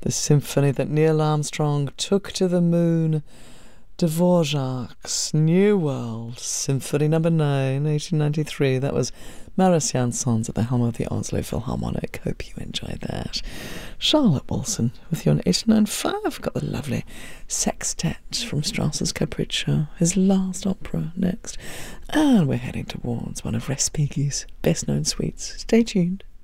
The symphony that Neil Armstrong took to the moon, Dvorak's New World, Symphony No. 9, 1893. That was Maris Jansons at the helm of the Oslo Philharmonic. Hope you enjoyed that. Charlotte Wilson with you on 89.5. Got the lovely sextet from Strauss's Capriccio, his last opera, next. And we're heading towards one of Respighi's best-known suites. Stay tuned.